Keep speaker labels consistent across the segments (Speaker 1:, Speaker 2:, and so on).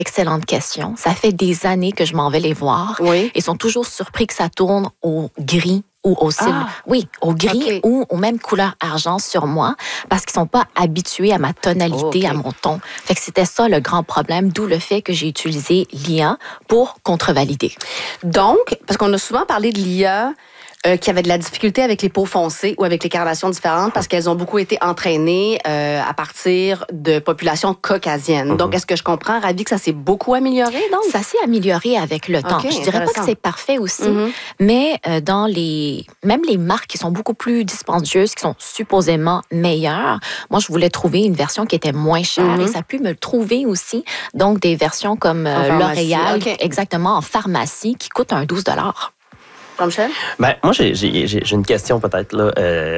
Speaker 1: Excellente question. Ça fait des années que je m'en vais les voir.
Speaker 2: Oui.
Speaker 1: Ils sont toujours surpris que ça tourne au gris ou au cible. Oui, au gris ou aux mêmes couleurs argent sur moi parce qu'ils sont pas habitués à ma tonalité, à mon ton. Fait que c'était ça le grand problème, d'où le fait que j'ai utilisé l'IA pour contrevalider.
Speaker 2: Donc, parce qu'on a souvent parlé de l'IA qui avait de la difficulté avec les peaux foncées ou avec les carnations différentes parce qu'elles ont beaucoup été entraînées à partir de populations caucasiennes. Donc, est-ce que je comprends, Ravi, que ça s'est beaucoup amélioré? Donc?
Speaker 1: Ça s'est amélioré avec le temps. Je dirais pas que c'est parfait aussi, mais dans même les marques qui sont beaucoup plus dispendieuses, qui sont supposément meilleures, moi, je voulais trouver une version qui était moins chère et ça a pu me trouver aussi, donc des versions comme L'Oréal, exactement, en pharmacie, qui coûtent un 12 $.
Speaker 2: Jean-Michel?
Speaker 3: Ben, moi, j'ai une question peut-être. Là.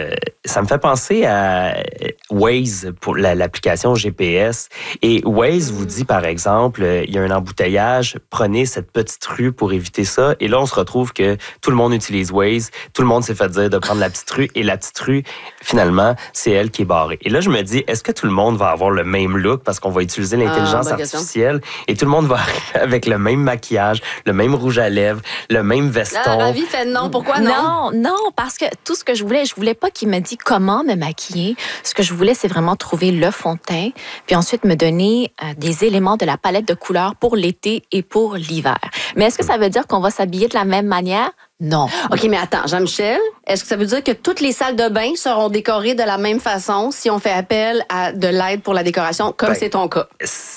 Speaker 3: Ça me fait penser à Waze pour l'application GPS. Et Waze vous dit, par exemple, il y a un embouteillage, prenez cette petite rue pour éviter ça. Et là, on se retrouve que tout le monde utilise Waze, tout le monde s'est fait dire de prendre la petite rue. Et la petite rue, finalement, c'est elle qui est barrée. Et là, je me dis, est-ce que tout le monde va avoir le même look parce qu'on va utiliser l'intelligence artificielle et tout le monde va arriver avec le même maquillage, le même rouge à lèvres, le même veston?
Speaker 2: Ravi fait non. Pourquoi non?
Speaker 1: Non, parce que tout ce que je voulais pas qu'il me dise comment me maquiller. Ce que je voulais, c'est vraiment trouver le fond de teint, puis ensuite me donner des éléments de la palette de couleurs pour l'été et pour l'hiver. Mais est-ce que ça veut dire qu'on va s'habiller de la même manière? Non.
Speaker 2: OK, mais attends, Jean-Michel, est-ce que ça veut dire que toutes les salles de bain seront décorées de la même façon si on fait appel à de l'aide pour la décoration, comme c'est ton cas?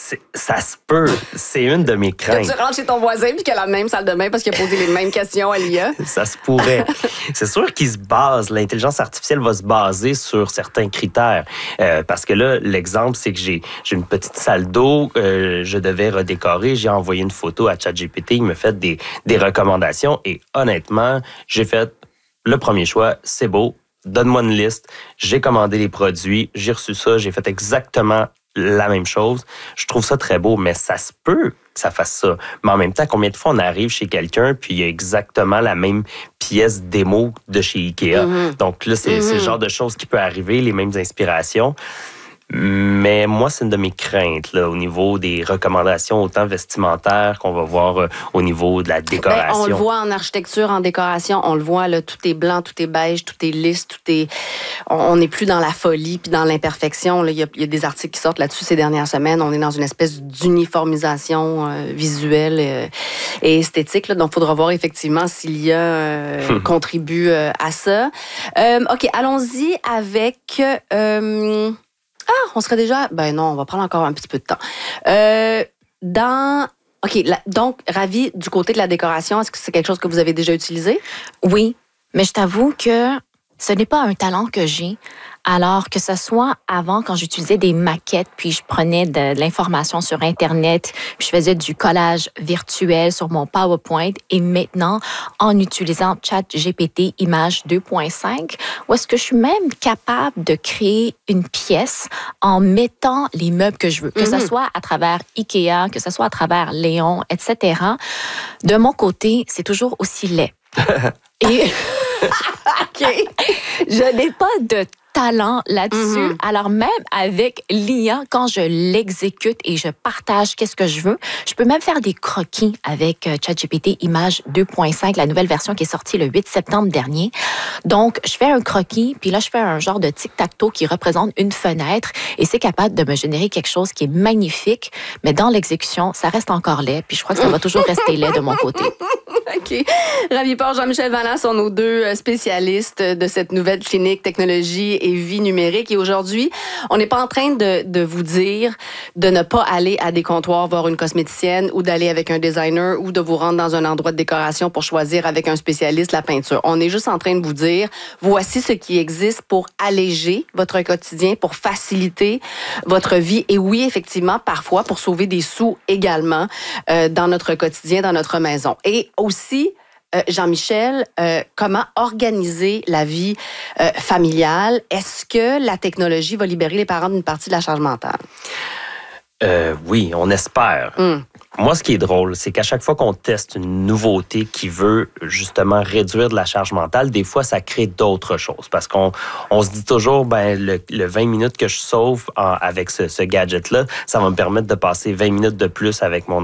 Speaker 3: Ça se peut. C'est une de mes craintes.
Speaker 2: Que tu rentres chez ton voisin puis qu'il a la même salle de bain parce qu'il a posé les mêmes questions à l'IA?
Speaker 3: Ça se pourrait. C'est sûr l'intelligence artificielle va se baser sur certains critères. Parce que là, l'exemple, c'est que j'ai une petite salle d'eau, je devais redécorer, j'ai envoyé une photo à ChatGPT, il me fait des recommandations et honnêtement, j'ai fait le premier choix, c'est beau, donne-moi une liste, j'ai commandé les produits, j'ai reçu ça, j'ai fait exactement la même chose. Je trouve ça très beau, mais ça se peut que ça fasse ça. Mais en même temps, combien de fois on arrive chez quelqu'un puis il y a exactement la même pièce démo de chez Ikea. Donc là, c'est le genre de choses qui peut arriver, les mêmes inspirations. Mais moi, c'est une de mes craintes là, au niveau des recommandations autant vestimentaires qu'on va voir au niveau de la décoration.
Speaker 2: On le voit en architecture, en décoration, on le voit, là, tout est blanc, tout est beige, tout est lisse, on n'est plus dans la folie puis dans l'imperfection. Là. Il y a des articles qui sortent là-dessus ces dernières semaines. On est dans une espèce d'uniformisation visuelle et esthétique. Là. Donc, il faudra voir effectivement s'il y a contribue à ça. OK, allons-y avec... on serait déjà... Ben non, on va prendre encore un petit peu de temps. OK, donc, Ravi, du côté de la décoration, est-ce que c'est quelque chose que vous avez déjà utilisé?
Speaker 1: Oui, mais je t'avoue que ce n'est pas un talent que j'ai. Alors que ce soit avant, quand j'utilisais des maquettes, puis je prenais de l'information sur Internet, puis je faisais du collage virtuel sur mon PowerPoint, et maintenant, en utilisant ChatGPT Image 2.5, où est-ce que je suis même capable de créer une pièce en mettant les meubles que je veux, que ce soit à travers Ikea, que ce soit à travers Léon, etc. De mon côté, c'est toujours aussi laid. Et
Speaker 2: OK.
Speaker 1: Je n'ai pas de talent là-dessus. Alors même avec l'IA, quand je l'exécute et je partage qu'est-ce que je veux, je peux même faire des croquis avec ChatGPT Image 2.5, la nouvelle version qui est sortie le 8 septembre dernier. Donc, je fais un croquis, puis là, je fais un genre de tic-tac-toe qui représente une fenêtre et c'est capable de me générer quelque chose qui est magnifique, mais dans l'exécution, ça reste encore laid, puis je crois que ça va toujours rester laid de mon côté.
Speaker 2: OK. Ravi Port, Jean-Michel Vallant sont nos deux spécialistes de cette nouvelle clinique technologie et vie numérique. Et aujourd'hui, on n'est pas en train de vous dire de ne pas aller à des comptoirs voir une cosméticienne ou d'aller avec un designer ou de vous rendre dans un endroit de décoration pour choisir avec un spécialiste la peinture. On est juste en train de vous dire, voici ce qui existe pour alléger votre quotidien, pour faciliter votre vie. Et oui, effectivement, parfois pour sauver des sous également dans notre quotidien, dans notre maison. Et aussi, Jean-Michel, comment organiser la vie familiale? Est-ce que la technologie va libérer les parents d'une partie de la charge mentale?
Speaker 3: Oui, on espère. Moi, ce qui est drôle, c'est qu'à chaque fois qu'on teste une nouveauté qui veut justement réduire de la charge mentale, des fois, ça crée d'autres choses. Parce qu'on se dit toujours, le 20 minutes que je sauve avec ce gadget-là, ça va me permettre de passer 20 minutes de plus avec mon